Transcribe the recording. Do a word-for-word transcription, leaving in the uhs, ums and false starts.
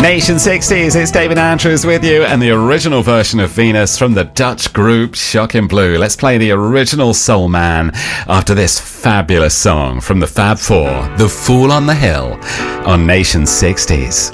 Nation sixties, it's David Andrews with you, and the original version of Venus from the Dutch group Shocking Blue. Let's play the original Soul Man after this fabulous song from the Fab Four, The Fool on the Hill, on Nation sixties.